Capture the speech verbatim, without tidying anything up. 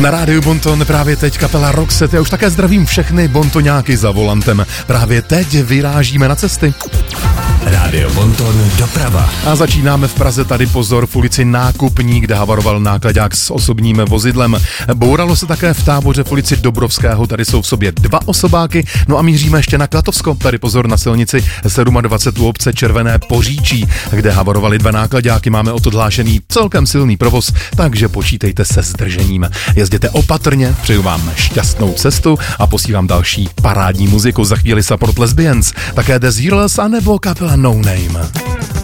Na rádiu Bonton právě teď kapela Roxette. Já už také zdravím všechny bontoňáky za volantem. Právě teď vyrážíme na cesty. Rádio Bonton doprava. A začínáme v Praze, tady pozor, v ulici Nákupní, kde havaroval náklaďák s osobním vozidlem. Bouralo se také v Táboře v ulici Dobrovského, tady jsou v sobě dva osobáky. No a míříme ještě na Klatovsko, tady pozor na silnici dvacet sedm u obce Červené Poříčí, kde havarovali dva náklaďáky. Máme odhlášený celkem silný provoz, takže počítejte se zdržením. Jezděte opatrně, přeju vám šťastnou cestu a posílám další parádní muziku. Za chvíli Support Lesbians, také The Zeros a nebo kapela No Name.